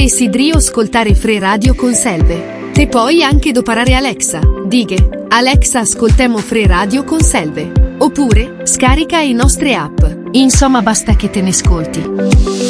Desideri ascoltare Free Radio con Selve? Te puoi anche doparare Alexa. Dighe: Alexa, ascoltemo Free Radio con Selve. Oppure scarica le nostre app. Insomma, basta che te ne ascolti.